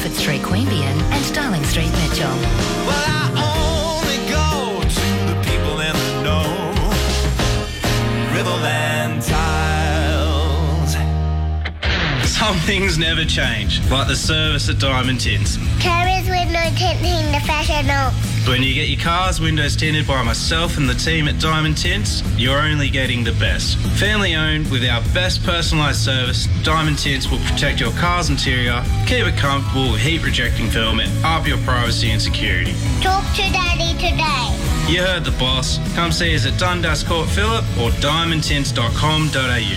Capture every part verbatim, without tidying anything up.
Bedford Street, Queanbeyan and Darling Street, Mitchell. Well, I only go to the people in the know. Riverland Tiles. Some things never change, like the service at Diamond Tints. Carers with no tinting the professional. When you get your car's windows tinted by myself and the team at Diamond Tints, you're only getting the best. Family owned with our best personalised service, Diamond Tints will protect your car's interior, keep it comfortable with heat rejecting film and up your privacy and security. Talk to Daddy today. You heard the boss. Come see us at Dundas Court Phillip or diamond tints dot com dot a u.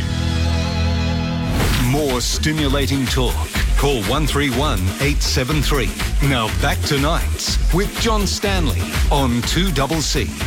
More stimulating talk. Call one three one, eight seven three. Now back to Nights with John Stanley on two C C.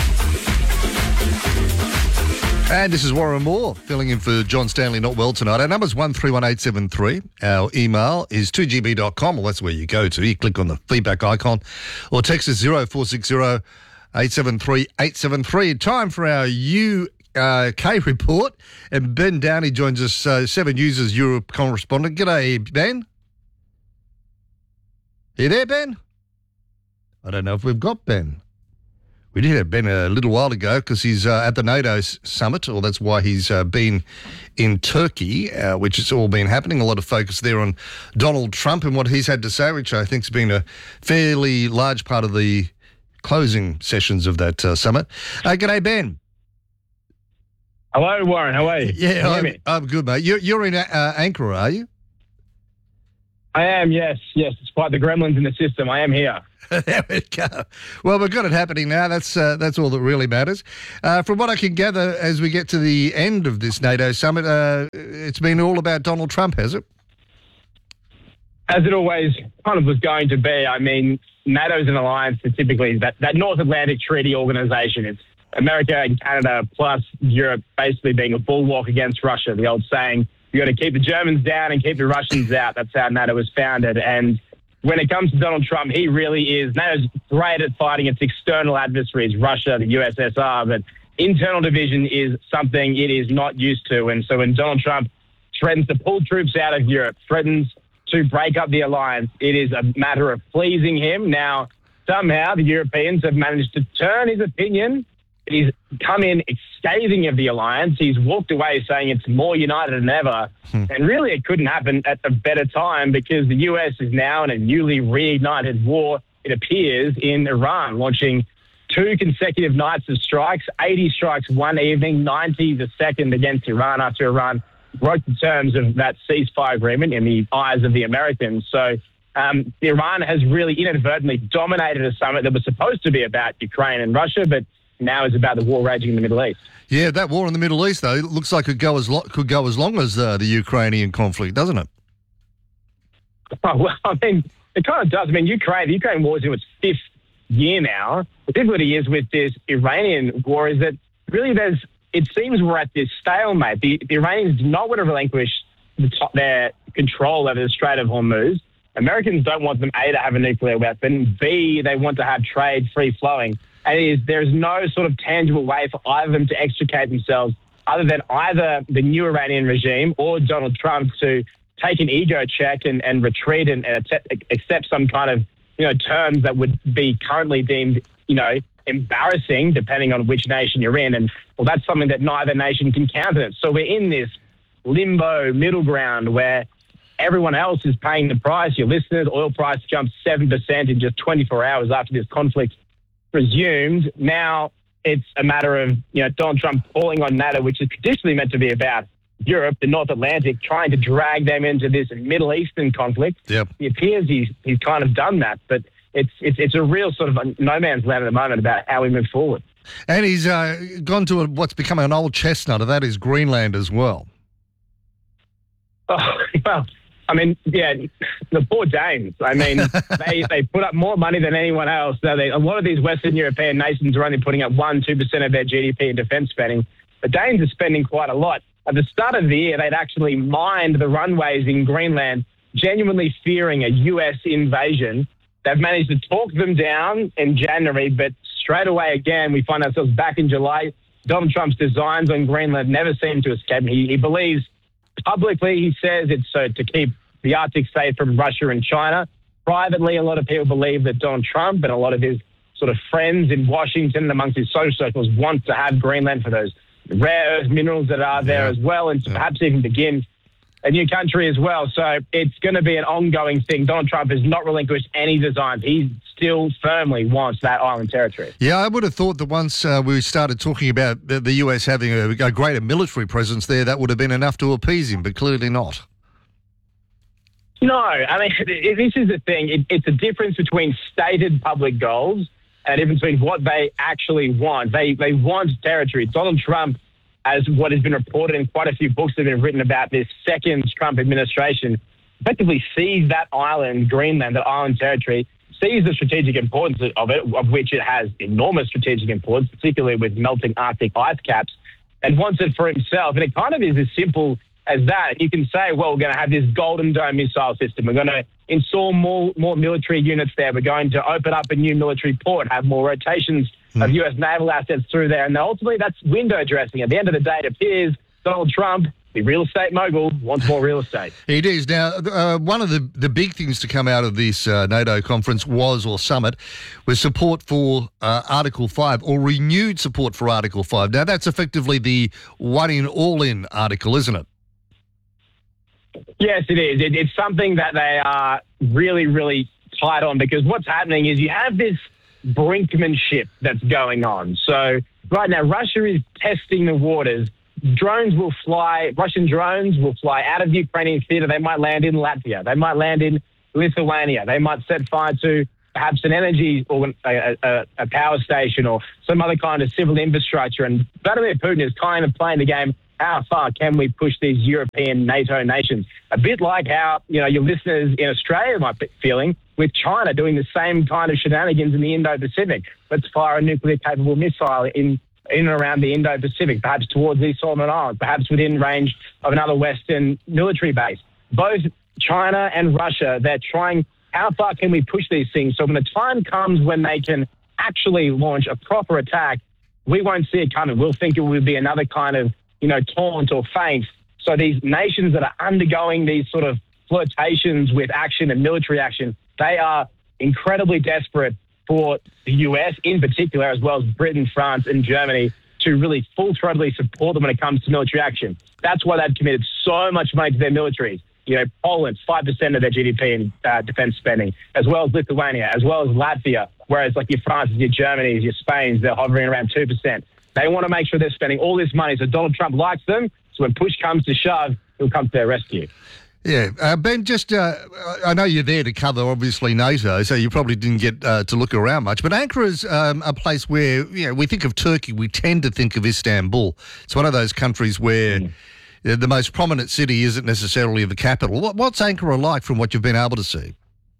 And this is Warren Moore filling in for John Stanley, not well tonight. Our number's one three one eight seven three. Our email is two g b dot com. Well, that's where you go to. You click on the feedback icon or text us zero four six zero, eight seven three, eight seven three. Time for our U Uh, K report, and Ben Downey joins us, uh, Seven News' Europe correspondent. G'day, Ben. Are you there, Ben? I don't know if we've got Ben. We did have Ben a little while ago because he's uh, at the NATO s- summit, or that's why he's uh, been in Turkey, uh, which has all been happening. A lot of focus there on Donald Trump and what he's had to say, which I think has been a fairly large part of the closing sessions of that uh, summit. Uh, g'day, Ben. Hello, Warren. How are you? Yeah, Can you hear I'm, me? I'm good, mate. You're, you're in uh, Ankara, are you? I am, yes. Yes, despite the gremlins in the system, I am here. There we go. Well, we've got it happening now. That's uh, that's all that really matters. Uh, from what I can gather, as we get to the end of this NATO summit, uh, it's been all about Donald Trump, has it? As it always kind of was going to be. I mean, NATO's an alliance that typically is that, that North Atlantic Treaty Organization. It's America and Canada plus Europe basically being a bulwark against Russia. The old saying, you got to keep the Germans down and keep the Russians out. That's how NATO was founded. And when it comes to Donald Trump, he really is. NATO's great at fighting its external adversaries, Russia, the U S S R, but internal division is something it is not used to. And so when Donald Trump threatens to pull troops out of Europe, threatens to break up the alliance, it is a matter of pleasing him. Now, somehow the Europeans have managed to turn his opinion. He's come in scathing of the alliance. He's walked away saying it's more united than ever. Hmm. And really it couldn't happen at a better time because the U S is now in a newly reignited war, it appears, in Iran, launching two consecutive nights of strikes, eighty strikes one evening, ninety the second against Iran after Iran broke the terms of that ceasefire agreement in the eyes of the Americans. So um, Iran has really inadvertently dominated a summit that was supposed to be about Ukraine and Russia, but now is about the war raging in the Middle East. Yeah, that war in the Middle East, though, it looks like it could go as, lo- could go as long as uh, the Ukrainian conflict, doesn't it? Oh, well, I mean, it kind of does. I mean, Ukraine, the Ukraine war is in its fifth year now. The difficulty is with this Iranian war is that really there's, it seems we're at this stalemate. The, the Iranians do not want to relinquish the top, their control over the Strait of Hormuz. Americans don't want them, A, to have a nuclear weapon, B, they want to have trade free-flowing. And it is, there's no sort of tangible way for either of them to extricate themselves other than either the new Iranian regime or Donald Trump to take an ego check and, and retreat and, and accept, accept some kind of, you know, terms that would be currently deemed, you know, embarrassing depending on which nation you're in. And, well, that's something that neither nation can countenance. So we're in this limbo middle ground where everyone else is paying the price. Your listeners, oil price jumped seven percent in just twenty-four hours after this conflict resumed. Now it's a matter of, you know, Donald Trump falling on NATO, which is traditionally meant to be about Europe, the North Atlantic, trying to drag them into this Middle Eastern conflict. Yep. It appears he's he's kind of done that, but it's it's it's a real sort of a no man's land at the moment about how we move forward. And he's uh, gone to a, what's become an old chestnut, and that is Greenland as well. Oh, well, I mean, yeah, the poor Danes. I mean, they, they put up more money than anyone else. So they, a lot of these Western European nations are only putting up one, two percent of their G D P in defence spending. The Danes are spending quite a lot. At the start of the year, they'd actually mined the runways in Greenland, genuinely fearing a U S invasion. They've managed to talk them down in January, but straight away again, we find ourselves back in July. Donald Trump's designs on Greenland never seem to escape him. He, he believes publicly, he says it's so to keep the Arctic safe from Russia and China. Privately, a lot of people believe that Donald Trump and a lot of his sort of friends in Washington and amongst his social circles want to have Greenland for those rare earth minerals that are there Yeah. as well, and to Yeah. perhaps even begin a new country as well. So it's going to be an ongoing thing. Donald Trump has not relinquished any designs. He still firmly wants that island territory. Yeah, I would have thought that once uh, we started talking about the, the U S having a, a greater military presence there, that would have been enough to appease him, but clearly not. No, I mean, this is the thing. It, it's a difference between stated public goals and a difference between what they actually want. They, they want territory. Donald Trump, as what has been reported in quite a few books that have been written about this second Trump administration, effectively sees that island, Greenland, that island territory, sees the strategic importance of it, of which it has enormous strategic importance, particularly with melting Arctic ice caps, and wants it for himself. And it kind of is as simple as that. You can say, well, we're going to have this Golden Dome missile system. We're going to install more, more military units there. We're going to open up a new military port, have more rotations of U S naval assets through there. And ultimately, that's window dressing. At the end of the day, it appears Donald Trump, the real estate mogul, wants more real estate. It is. Now, uh, one of the, the big things to come out of this uh, NATO conference was, or summit, was support for uh, Article five, or renewed support for Article five. Now, that's effectively the one-in, all-in article, isn't it? Yes, it is. It, it's something that they are really, really tight on, because what's happening is you have this brinkmanship that's going on. So right now, Russia is testing the waters. Drones will fly, Russian drones will fly out of Ukrainian theatre. They might land in Latvia. They might land in Lithuania. They might set fire to perhaps an energy or a, a, a power station or some other kind of civil infrastructure. And Vladimir Putin is kind of playing the game, how far can we push these European NATO nations? A bit like how, you know, your listeners in Australia might be feeling with China doing the same kind of shenanigans in the Indo-Pacific. Let's fire a nuclear-capable missile in, in and around the Indo-Pacific, perhaps towards the Solomon Islands, perhaps within range of another Western military base. Both China and Russia, they're trying, how far can we push these things? So when the time comes when they can actually launch a proper attack, we won't see it coming. We'll think it will be another kind of, you know, taunt or feint. So these nations that are undergoing these sort of flirtations with action and military action, they are incredibly desperate for the U S in particular, as well as Britain, France, and Germany, to really full-throttedly support them when it comes to military action. That's why they've committed so much money to their militaries. You know, Poland, five percent of their G D P in uh, defense spending, as well as Lithuania, as well as Latvia, whereas like your France's, your Germany's, your Spain's, they're hovering around two percent. They want to make sure they're spending all this money, so Donald Trump likes them, so when push comes to shove, he'll come to their rescue. Yeah. Uh, Ben, just, uh, I know you're there to cover, obviously, NATO, so you probably didn't get uh, to look around much, but Ankara is um, a place where, you know, we think of Turkey, we tend to think of Istanbul. It's one of those countries where mm. the most prominent city isn't necessarily the capital. What, what's Ankara like from what you've been able to see?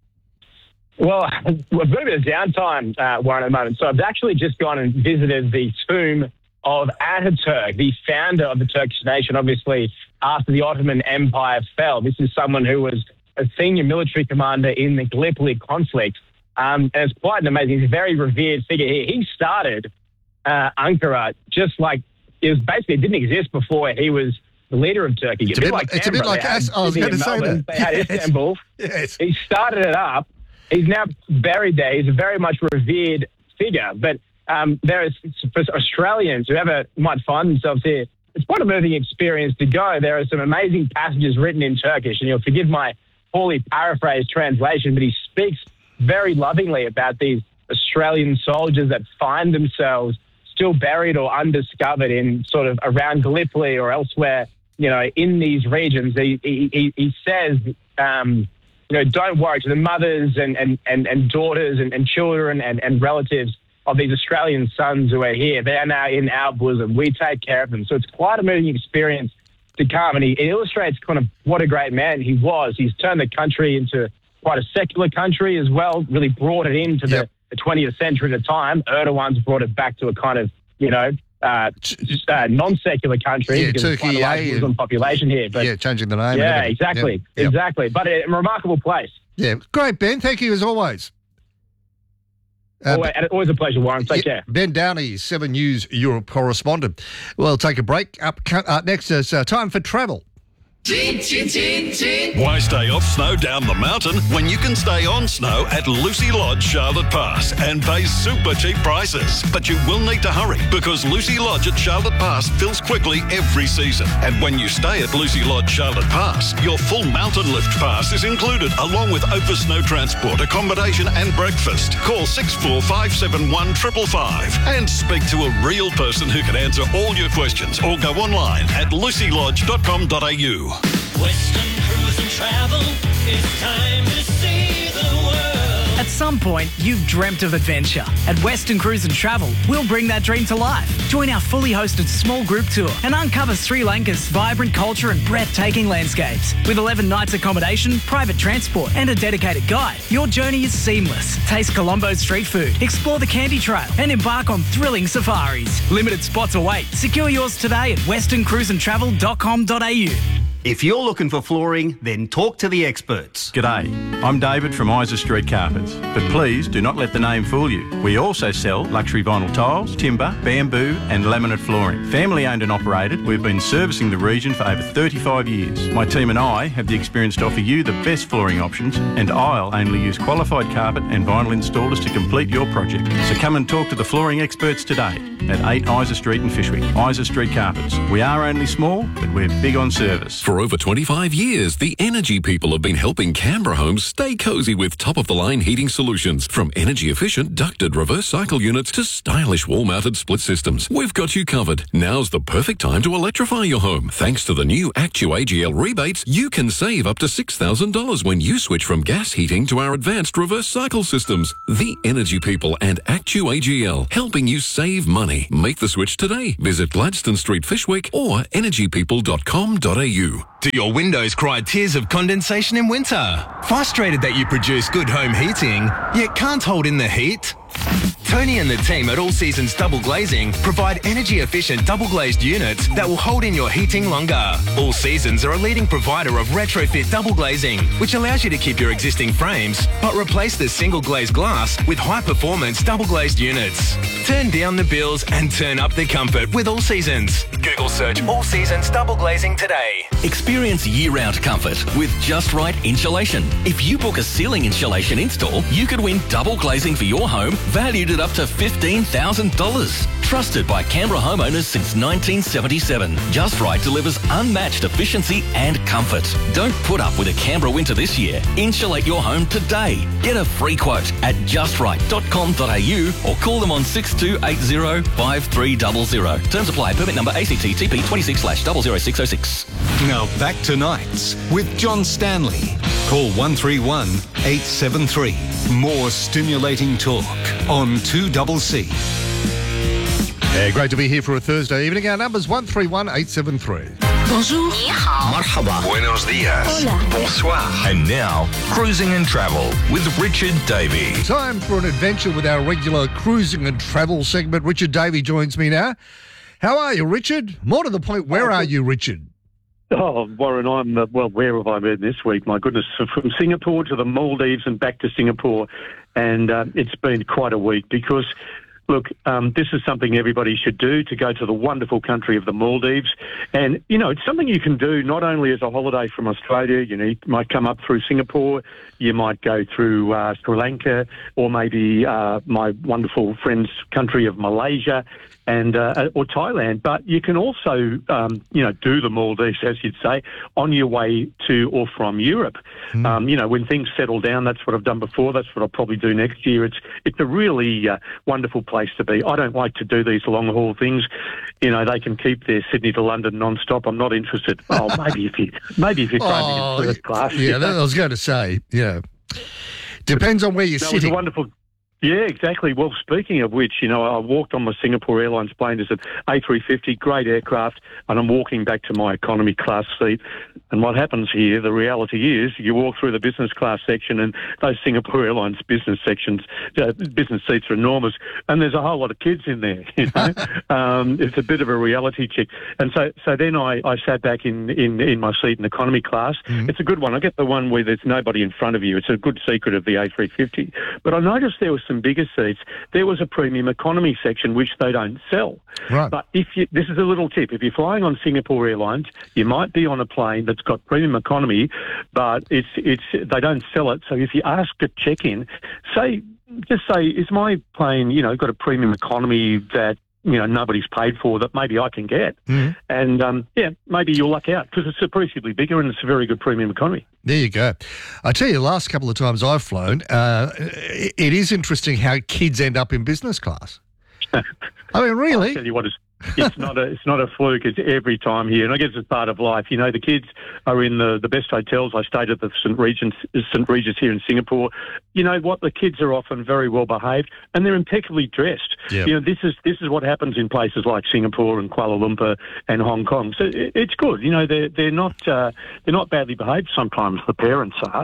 Well, we've got a bit of downtime, uh, Warren, at the moment. So I've actually just gone and visited the tomb of Ataturk, the founder of the Turkish nation, obviously, after the Ottoman Empire fell. This is someone who was a senior military commander in the Gallipoli conflict. Um, and it's quite an amazing, he's a very revered figure here. He started uh, Ankara just like, it was basically, it didn't exist before he was the leader of Turkey. It's a bit like, it's a bit like us. I was going to say that. They had Yes. Istanbul. Yes. He started it up. He's now buried there. He's a very much revered figure. But um, there is, for Australians, whoever might find themselves here, it's quite a moving experience to go. There are some amazing passages written in Turkish, and you'll forgive my poorly paraphrased translation, but he speaks very lovingly about these Australian soldiers that find themselves still buried or undiscovered in sort of around Gallipoli or elsewhere, you know, in these regions. He, he, he says, um, you know, don't worry, to the mothers and, and, and, and daughters and, and children and, and relatives of these Australian sons who are here. They are now in our bosom. We take care of them. So it's quite a moving experience to come. And he, it illustrates kind of what a great man he was. He's turned the country into quite a secular country as well, really brought it into Yep. the, the twentieth century at a time. Erdogan's brought it back to a kind of, you know, uh, uh, non-secular country. Yeah, because there's quite Turkey, a large eh, Muslim population here. But yeah, changing the name. and yeah, everything. exactly. Yep. Yep. Exactly. But a, a remarkable place. Yeah, great, Ben. Thank you as always. Uh, always, always a pleasure, Warren. Take yeah, care. Ben Downey, Seven News Europe correspondent. We'll take a break. Up, up next is uh, time for travel. Why stay off snow down the mountain when you can stay on snow at Lucy Lodge, Charlotte Pass and pay super cheap prices? But you will need to hurry because Lucy Lodge at Charlotte Pass fills quickly every season. And when you stay at Lucy Lodge, Charlotte Pass, your full mountain lift pass is included along with over snow transport, accommodation and breakfast. Call six four five seven one five five five and speak to a real person who can answer all your questions or go online at lucy lodge dot com dot a u. Western Cruise and Travel, it's time to see the world. At some point, you've dreamt of adventure. At Western Cruise and Travel, we'll bring that dream to life. Join our fully hosted small group tour and uncover Sri Lanka's vibrant culture and breathtaking landscapes. With eleven nights accommodation, private transport and a dedicated guide, your journey is seamless. Taste Colombo's street food, explore the Candy Trail and embark on thrilling safaris. Limited spots await. Secure yours today at western cruise and travel dot com dot a u. If you're looking for flooring, then talk to the experts. G'day, I'm David from Isa Street Carpets, but please do not let the name fool you. We also sell luxury vinyl tiles, timber, bamboo and laminate flooring. Family owned and operated, we've been servicing the region for over thirty-five years. My team and I have the experience to offer you the best flooring options, and I'll only use qualified carpet and vinyl installers to complete your project. So come and talk to the flooring experts today at eight Isa Street in Fishwick. Isa Street Carpets. We are only small, but we're big on service. For over twenty-five years, the Energy people have been helping Canberra homes stay cosy with top-of-the-line heating solutions. From energy-efficient ducted reverse cycle units to stylish wall-mounted split systems, we've got you covered. Now's the perfect time to electrify your home. Thanks to the new Actu A G L rebates, you can save up to six thousand dollars when you switch from gas heating to our advanced reverse cycle systems. The Energy people and Actu A G L, helping you save money. Make the switch today. Visit Gladstone Street, Fishwick or energy people dot com dot a u. Do your windows cry tears of condensation in winter? Frustrated that you produce good home heating, yet can't hold in the heat? Tony and the team at All Seasons Double Glazing provide energy-efficient double-glazed units that will hold in your heating longer. All Seasons are a leading provider of retrofit double glazing, which allows you to keep your existing frames, but replace the single-glazed glass with high-performance double-glazed units. Turn down the bills and turn up the comfort with All Seasons. Google search All Seasons Double Glazing today. Experience year-round comfort with Just Right Insulation. If you book a ceiling insulation install, you could win double glazing for your home, valued at up to fifteen thousand dollars. Trusted by Canberra homeowners since nineteen seventy-seven, Just Right delivers unmatched efficiency and comfort. Don't put up with a Canberra winter this year. Insulate your home today. Get a free quote at just right dot com dot a u or call them on six two eight zero five three zero zero. Terms apply. Permit number A C T T P twenty-six slash zero zero six zero six. Now back to Nights with John Stanley. Call one three one eight seven three. More stimulating talk on two C C. Yeah, great to be here for a Thursday evening. Our number's one three one eight seven three. Bonjour. Ni hao. Marhaba. Buenos dias. Hola. Bonsoir. And now, Cruising and Travel with Richard Davey. Time for an adventure with our regular Cruising and Travel segment. Richard Davey joins me now. How are you, Richard? More to the point, where are you, Richard? Oh, Warren, I'm, uh, well, where have I been this week? My goodness, from Singapore to the Maldives and back to Singapore. And uh, it's been quite a week because, look, um, this is something everybody should do, to go to the wonderful country of the Maldives. And, you know, it's something you can do not only as a holiday from Australia. You know, you might come up through Singapore, you might go through uh, Sri Lanka, or maybe uh, my wonderful friend's country of Malaysia, and uh, or Thailand. But you can also, um, you know, do the Maldives, as you'd say, on your way to or from Europe. Mm. Um, you know, when things settle down, that's what I've done before. That's what I'll probably do next year. It's it's a really uh, wonderful place to be. I don't like to do these long haul things. You know, they can keep their Sydney to London non-stop. I'm not interested. Oh, maybe if you maybe if you throw oh, me in first class. Yeah, that, I was going to say. Yeah, depends on where you're that sitting. Was a wonderful. Yeah, exactly. Well, speaking of which, you know, I walked on my Singapore Airlines plane. It's an A three fifty, great aircraft, and I'm walking back to my economy class seat. And what happens here, the reality is, you walk through the business class section, and those Singapore Airlines business sections, uh, business seats are enormous, and there's a whole lot of kids in there. You know, um, it's a bit of a reality check. And so, so then I, I sat back in, in, in my seat in economy class. Mm-hmm. It's a good one. I get the one where there's nobody in front of you. It's a good secret of the A three fifty. But I noticed there were some bigger seats, there was a premium economy section which they don't sell. Right. But if you, this is a little tip, if you're flying on Singapore Airlines, you might be on a plane that's got premium economy, but it's it's they don't sell it. So if you ask at check-in, say, just say, is my plane, you know, got a premium economy that, you know, nobody's paid for that maybe I can get. Mm. And, um, yeah, maybe you'll luck out because it's appreciably bigger and it's a very good premium economy. There you go. I tell you, the last couple of times I've flown, uh, it, it is interesting how kids end up in business class. I mean, really? I'll tell you what, it's, it's not a it's not a fluke. It's every time here, and I guess it's part of life. You know, the kids are in the, the best hotels. I stayed at the Saint Regis Saint Regis here in Singapore. You know what? The kids are often very well behaved, and they're impeccably dressed. Yep. You know, this is this is what happens in places like Singapore and Kuala Lumpur and Hong Kong. So it, it's good. You know, they're they're not uh, they're not badly behaved. Sometimes the parents are,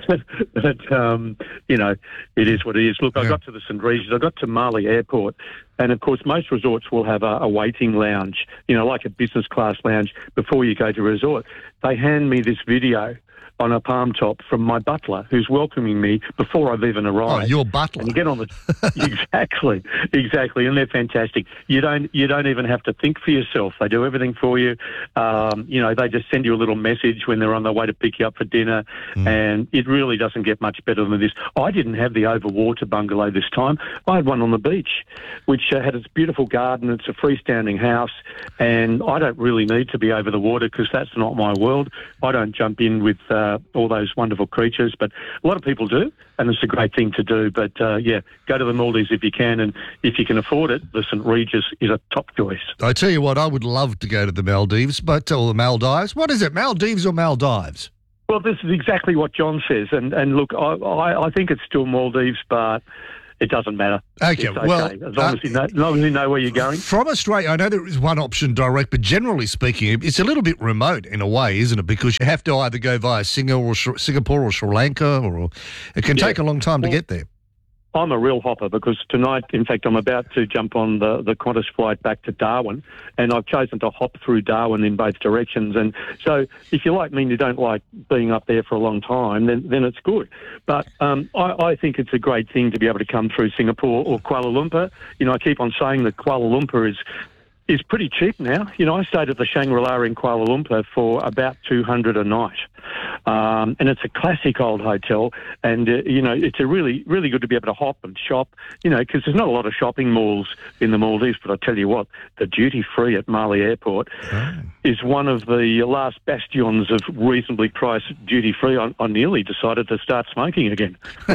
but um, you know, it is what it is. Look, yeah. I got to the Saint Regis. I got to Mali Airport. And, of course, most resorts will have a, a waiting lounge, you know, like a business class lounge before you go to a resort. They hand me this video on a palm top from my butler who's welcoming me before I've even arrived. Oh, your butler. And you get on the exactly, exactly, and they're fantastic. You don't you don't even have to think for yourself. They do everything for you. Um, you know, they just send you a little message when they're on their way to pick you up for dinner, mm. and it really doesn't get much better than this. I didn't have the overwater bungalow this time. I had one on the beach, which uh, had its beautiful garden. It's a freestanding house, and I don't really need to be over the water because that's not my world. I don't jump in with uh, Uh, all those wonderful creatures, but a lot of people do, and it's a great thing to do. But uh, yeah, go to the Maldives if you can, and if you can afford it, the Saint Regis is a top choice. I tell you what, I would love to go to the Maldives, but or the Maldives. What is it, Maldives or Maldives? Well, this is exactly what John says, and and look, I I, I think it's still Maldives, but it doesn't matter. Okay, okay. well, as long, uh, as you know, as long as you know where you're going. From Australia, I know there is one option direct, but generally speaking, it's a little bit remote in a way, isn't it? Because you have to either go via Singapore or, Singapore or Sri Lanka, or it can Yeah. take a long time well, to get there. I'm a real hopper because tonight, in fact, I'm about to jump on the, the Qantas flight back to Darwin, and I've chosen to hop through Darwin in both directions. And so if you're like me and you don't like being up there for a long time, then, then it's good. But um, I, I think it's a great thing to be able to come through Singapore or Kuala Lumpur. You know, I keep on saying that Kuala Lumpur is is pretty cheap now. You know, I stayed at the Shangri-La in Kuala Lumpur for about two hundred dollars a night. Um, and it's a classic old hotel, and, uh, you know, it's a really, really good to be able to hop and shop, you know, because there's not a lot of shopping malls in the Maldives, but I tell you what, the duty-free at Mali Airport oh. is one of the last bastions of reasonably priced duty-free. I, I nearly decided to start smoking again.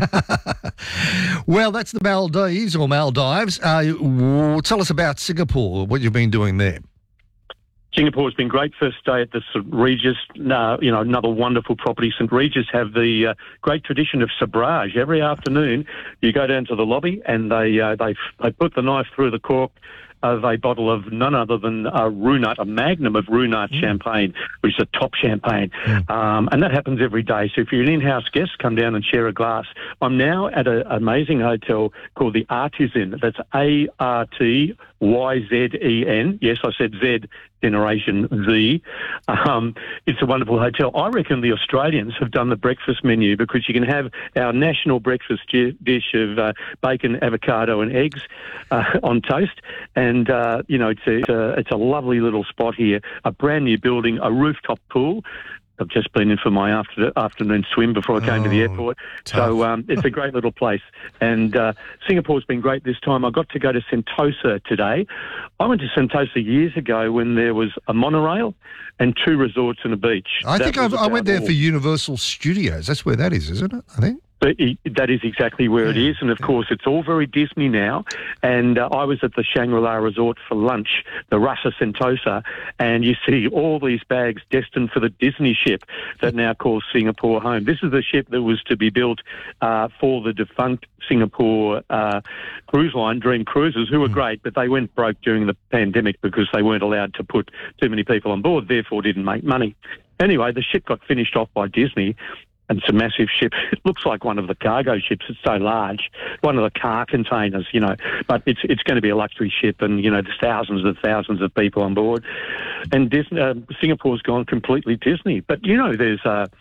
Well, that's the Maldives or Maldives. Uh, w- tell us about Singapore, what you've been doing there. Singapore's been great. First day at the Saint Regis, uh, you know, another wonderful property. Saint Regis have the uh, great tradition of sabrage. Every afternoon, you go down to the lobby and they uh, they they put the knife through the cork of a bottle of none other than a Runat, a magnum of Runat mm. champagne, which is a top champagne. Mm. Um, and that happens every day. So if you're an in-house guest, come down and share a glass. I'm now at an amazing hotel called the Artisan. That's A R T Y Z E N. Yes, I said Z, Generation Z. Um, it's a wonderful hotel. I reckon the Australians have done the breakfast menu because you can have our national breakfast di- dish of uh, bacon, avocado and eggs uh, on toast. And, uh, you know, it's a, it's, a, it's a lovely little spot here, a brand new building, a rooftop pool. I've just been in for my after, afternoon swim before I came oh, to the airport. Tough. So um, it's a great little place. And uh, Singapore's been great this time. I got to go to Sentosa today. I went to Sentosa years ago when there was a monorail and two resorts and a beach. I that think I've, I went there all. for Universal Studios. That's where that is, isn't it? I think. But that is exactly where it is, and of course it's all very Disney now. And uh, I was at the Shangri-La Resort for lunch, the Rasa Sentosa, and you see all these bags destined for the Disney ship that now calls Singapore home. This is the ship that was to be built uh, for the defunct Singapore uh, cruise line, Dream Cruises, who were mm. great, but they went broke during the pandemic because they weren't allowed to put too many people on board, therefore didn't make money. Anyway, the ship got finished off by Disney. And it's a massive ship. It looks like one of the cargo ships. It's so large, one of the car containers, you know. But it's it's going to be a luxury ship, and you know there's thousands and thousands of people on board. And Disney, uh, Singapore's gone completely Disney. But you know, there's uh,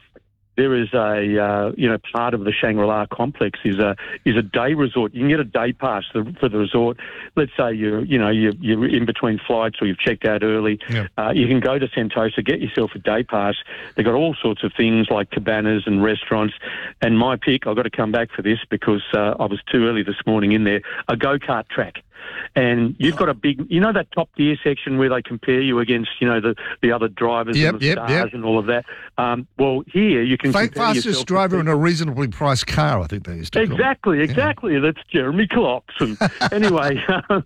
there is a uh, you know part of the Shangri-La complex is a is a day resort. You can get a day pass for the, for the resort. Let's say you're you know you're, you're in between flights or you've checked out early. Yeah. Uh, you can go to Sentosa, get yourself a day pass. They've got all sorts of things like cabanas and restaurants. And my pick, I've got to come back for this because uh, I was too early this morning in there. A go-kart track. And you've got a big, you know, that top gear section where they compare you against, you know, the, the other drivers Yep, and the yep, stars yep. and all of that. Um, well, here you can Fa- compare fastest yourself driver to in a reasonably priced car, I think they used to call Exactly, it. exactly. That's Jeremy Clarkson. Anyway,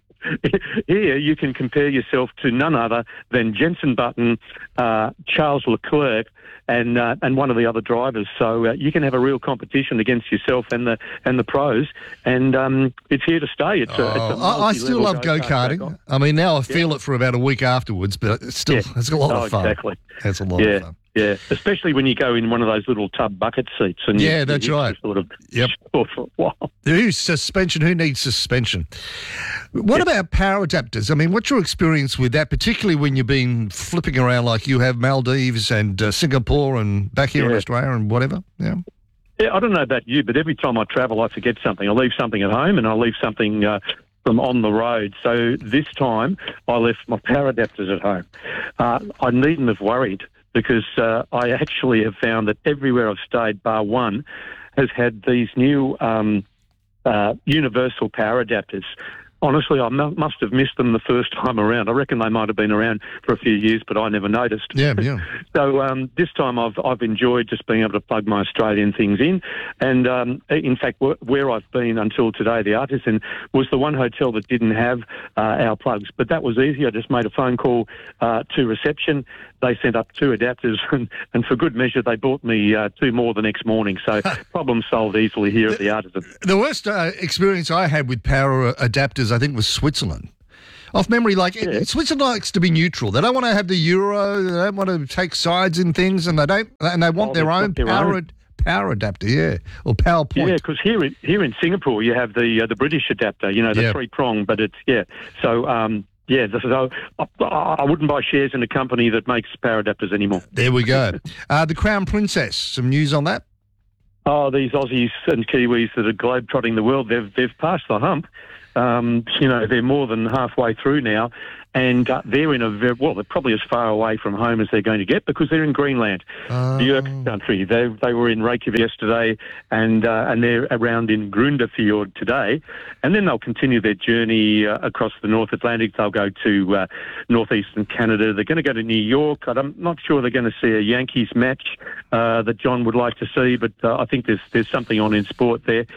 here you can compare yourself to none other than Jenson Button, uh, Charles Leclerc, and uh, and one of the other drivers. So uh, you can have a real competition against yourself and the and the pros, and um, it's here to stay. It's a, it's a Oh, I, I still love multi-level go-karting. I mean, now I feel it for about a week afterwards, but it's still, Yeah. it's a lot Oh, of fun. exactly. It's a lot yeah, of fun. yeah. Especially when you go in one of those little tub bucket seats, and you, Yeah, that's you right. Sort of Yep. for a while. Who's suspension? Who needs suspension? What about power adapters? I mean, what's your experience with that, particularly when you've been flipping around like you have Maldives and uh, Singapore and back here in Yeah. Australia and whatever? Yeah. Yeah, I don't know about you, but every time I travel, I forget something. I leave something at home, and I leave something uh, from on the road. So this time, I left my power adapters at home. Uh, I needn't have worried because uh, I actually have found that everywhere I've stayed, bar one, has had these new um, uh, universal power adapters. Honestly, I mu- must have missed them the first time around. I reckon they might have been around for a few years, but I never noticed. Yeah, yeah. So um, this time I've I've enjoyed just being able to plug my Australian things in. And um, in fact, wh- where I've been until today, the Artisan, was the one hotel that didn't have uh, our plugs. But that was easy. I just made a phone call uh, to reception. They sent up two adapters, and, and for good measure, they bought me uh, two more the next morning. So problem solved easily here at the Artisan. The worst uh, experience I had with power adapters, I think, was Switzerland. Off memory, like Yeah. Switzerland likes to be neutral. They don't want to have the euro. They don't want to take sides in things, and they don't. And they want Oh, their they've own got their power own. ad- power adapter, yeah, or PowerPoint. Yeah, because here in here in Singapore you have the uh, the British adapter, you know, the Yeah. three prong, but it's yeah. So um, yeah, this is, I, I, I wouldn't buy shares in a company that makes power adapters anymore. There we go. uh, the Crown Princess. Some news on that? Oh, these Aussies and Kiwis that are globetrotting the world, they've they've passed the hump. Um, you know, they're more than halfway through now, and uh, they're in a very, well, they're probably as far away from home as they're going to get because they're in Greenland, Oh. the York country. They they were in Reykjavik yesterday, and uh, and they're around in Grundarfjord today, and then they'll continue their journey uh, across the North Atlantic. They'll go to uh, northeastern Canada. They're going to go to New York. I'm not sure they're going to see a Yankees match uh, that John would like to see, but uh, I think there's there's something on in sport there.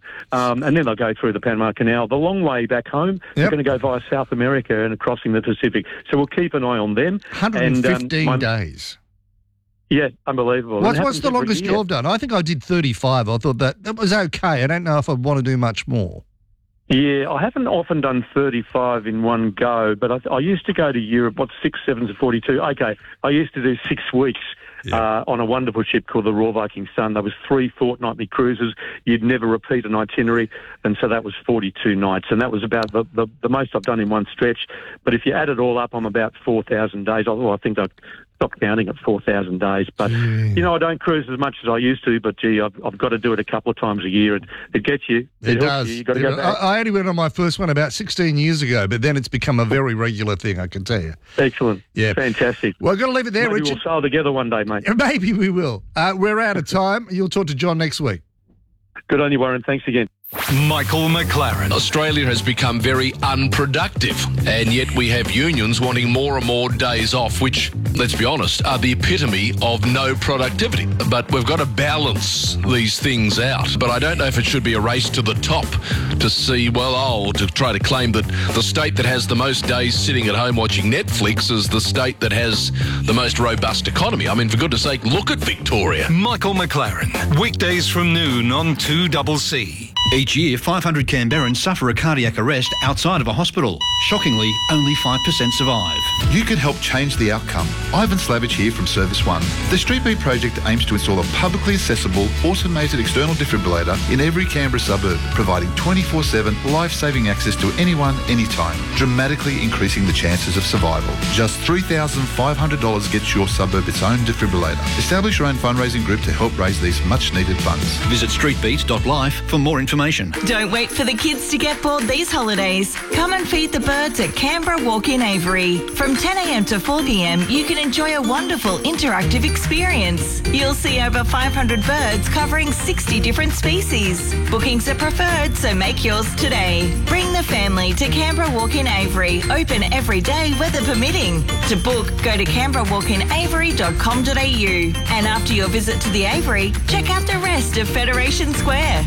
um, and then they'll go through the Panama Canal. The long way back home, they're Yep. going to go via South America and crossing the Pacific. So we'll keep an eye on them. one hundred fifteen And, um, my- days. Yeah, unbelievable. What's, It what's happens the every longest year. you've done? I think I did thirty-five. I thought that that was okay. I don't know if I'd want to do much more. Yeah, I haven't often done thirty-five in one go, but I, I used to go to Europe, what, six sevens of forty-two? Okay, I used to do six weeks uh, on a wonderful ship called the Royal Viking Sun. There was three fortnightly cruises. You'd never repeat an itinerary, and so that was forty-two nights, and that was about the, the, the most I've done in one stretch. But if you add it all up, I'm about four thousand days. Although I think I stopped counting at four thousand days. But, you know, I don't cruise as much as I used to, but, gee, I've, I've got to do it a couple of times a year. It, it gets you. It, helps does. You. You've got to It- go back. I, I only went on my first one about sixteen years ago, but then it's become a very regular thing, I can tell you. Excellent. Yeah. Fantastic. Well, I've got to leave it there, Maybe Richard. we'll sail together one day, mate. Maybe we will. Uh, we're out of time. You'll talk to John next week. Good on you, Warren. Thanks again. Michael McLaren. Australia has become very unproductive, and yet we have unions wanting more and more days off, which, let's be honest, are the epitome of no productivity. But we've got to balance these things out. But I don't know if it should be a race to the top to see, well, oh, to try to claim that the state that has the most days sitting at home watching Netflix is the state that has the most robust economy. I mean, for goodness sake, look at Victoria. Michael McLaren. Weekdays from noon on two C C. Each year, five hundred Canberrans suffer a cardiac arrest outside of a hospital. Shockingly, only five percent survive. You can help change the outcome. Ivan Slavich here from Service One. The Street Beat project aims to install a publicly accessible, automated external defibrillator in every Canberra suburb, providing twenty-four seven life-saving access to anyone, anytime, dramatically increasing the chances of survival. Just three thousand five hundred dollars gets your suburb its own defibrillator. Establish your own fundraising group to help raise these much-needed funds. Visit street beat dot life for more information. Don't wait for the kids to get bored these holidays. Come and feed the birds at Canberra Walk-In Avery. From ten a m to four p m, you can enjoy a wonderful interactive experience. You'll see over five hundred birds covering sixty different species. Bookings are preferred, so make yours today. Bring the family to Canberra Walk-In Avery, open every day, weather permitting. To book, go to canberra walk in avery dot com dot a u. And after your visit to the Avery, check out the rest of Federation Square.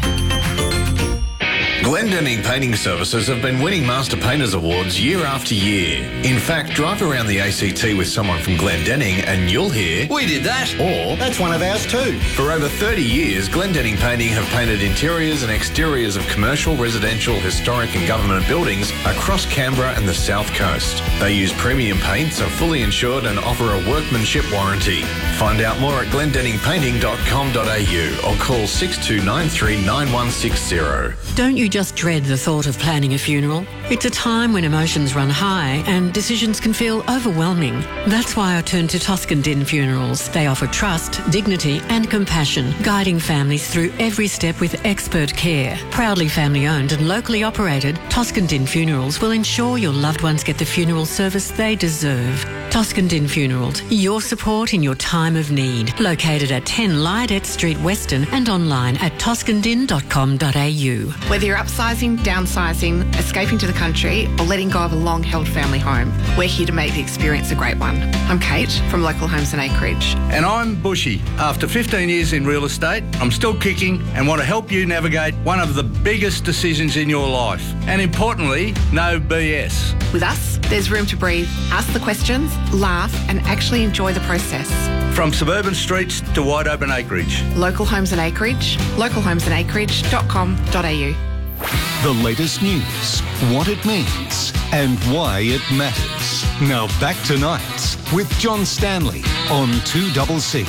Glendenning Painting Services have been winning Master Painters Awards year after year. In fact, drive around the A C T with someone from Glendenning and you'll hear, "We did that," or "That's one of ours too." For over thirty years, Glendenning Painting have painted interiors and exteriors of commercial, residential, historic and government buildings across Canberra and the South Coast. They use premium paints, are fully insured and offer a workmanship warranty. Find out more at glendenning painting dot com dot a u or call six two nine three nine one six zero. Don't you just dread the thought of planning a funeral? It's a time when emotions run high and decisions can feel overwhelming. That's why I turn to Toscan Din Funerals. They offer trust, dignity and compassion, guiding families through every step with expert care. Proudly family owned and locally operated, Toscan Din Funerals will ensure your loved ones get the funeral service they deserve. Toscan Din Funerals, your support in your time of need. Located at ten Lydet Street, Western, and online at toscan din dot com dot a u. Whether you're upsizing, downsizing, escaping to the country, or letting go of a long-held family home, we're here to make the experience a great one. I'm Kate from Local Homes and Acreage. And I'm Bushy. After fifteen years in real estate, I'm still kicking and want to help you navigate one of the biggest decisions in your life. And importantly, no B S. With us, there's room to breathe, ask the questions, laugh and actually enjoy the process. From suburban streets to wide open acreage. Local Homes and Acreage, local homes and acreage dot com dot a u. The latest news, what it means and why it matters. Now back to Nights with John Stanley on two C C.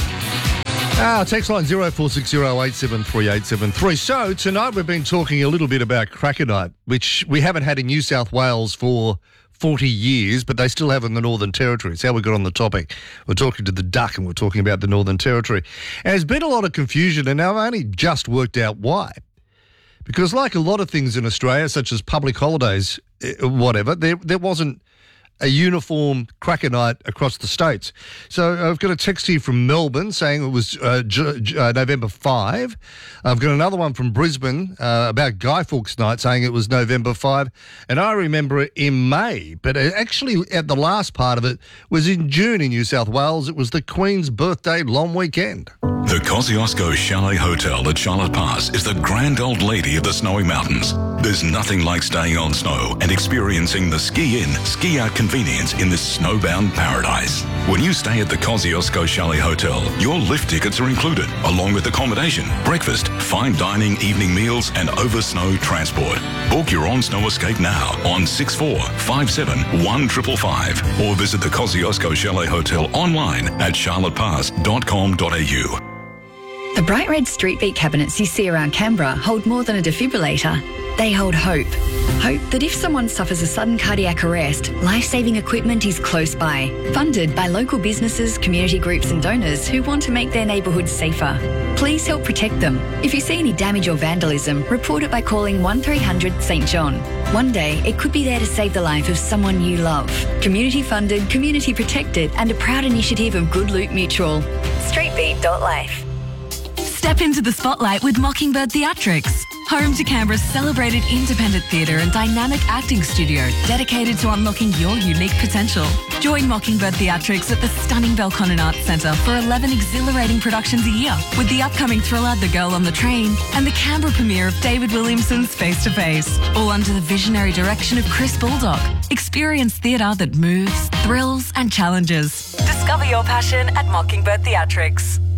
Ah, text line zero four six zero eight seven three eight seven three. So tonight we've been talking a little bit about Cracker Night, which we haven't had in New South Wales for forty years, but they still have in the Northern Territory. It's how we got on the topic. We're talking to the Duck and we're talking about the Northern Territory. And there's been a lot of confusion, and I've only just worked out why. Because like a lot of things in Australia, such as public holidays, whatever, there there wasn't a uniform Cracker Night across the states. So I've got a text here from Melbourne saying it was uh, J- J- uh, November fifth. I've got another one from Brisbane uh, about Guy Fawkes Night saying it was November fifth. And I remember it in May, but actually at the last part of it was in June in New South Wales. It was the Queen's birthday long weekend. The Kosciuszko Chalet Hotel at Charlotte Pass is the grand old lady of the snowy mountains. There's nothing like staying on snow and experiencing the ski-in, ski-out convenience in this snowbound paradise. When you stay at the Kosciuszko Chalet Hotel, your lift tickets are included, along with accommodation, breakfast, fine dining, evening meals, and over-snow transport. Book your on-snow escape now on six four five seven one five five five or visit the Kosciuszko Chalet Hotel online at charlotte pass dot com dot a u. The bright red Street Beat cabinets you see around Canberra hold more than a defibrillator. They hold hope. Hope that if someone suffers a sudden cardiac arrest, life-saving equipment is close by. Funded by local businesses, community groups and donors who want to make their neighbourhoods safer. Please help protect them. If you see any damage or vandalism, report it by calling one three hundred St John. One day, it could be there to save the life of someone you love. Community funded, community protected and a proud initiative of Good Loot Mutual. street beat dot life. Step into the spotlight with Mockingbird Theatrics, home to Canberra's celebrated independent theatre and dynamic acting studio dedicated to unlocking your unique potential. Join Mockingbird Theatrics at the stunning Belconnen Arts Centre for eleven exhilarating productions a year, with the upcoming thriller The Girl on the Train and the Canberra premiere of David Williamson's Face to Face, all under the visionary direction of Chris Baldock. Experience theatre that moves, thrills and challenges. Discover your passion at Mockingbird Theatrics.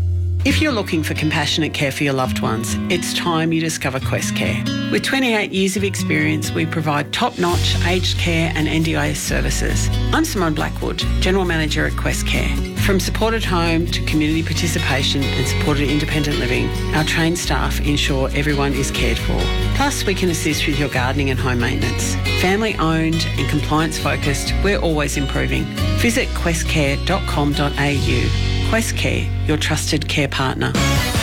If you're looking for compassionate care for your loved ones, it's time you discover Quest Care. With twenty-eight years of experience, we provide top-notch aged care and N D I S services. I'm Simone Blackwood, General Manager at Quest Care. From supported home to community participation and supported independent living, our trained staff ensure everyone is cared for. Plus, we can assist with your gardening and home maintenance. Family owned and compliance focused, we're always improving. Visit quest care dot com dot a u. Quest Care, your trusted care partner.